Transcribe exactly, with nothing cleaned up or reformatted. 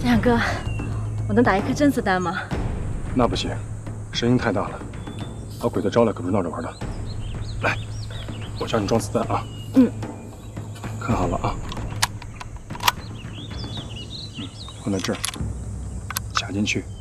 亮哥，我能打一颗真子弹吗？ 那不行，声音太大了，把鬼子招来可不是闹着玩的。来，我教你装子弹啊。 嗯。 看好了啊。嗯，放在这儿，卡进去。